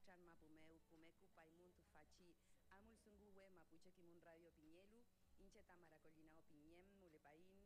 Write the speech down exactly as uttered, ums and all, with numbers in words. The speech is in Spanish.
Puchan, Mapumeu, Pumecu, Paimun, Tufachi, Amul Sunguwe, Mapuche, Kimun Radio Piñelu, Inche Tamara Collinao Piñem, Mulepaín,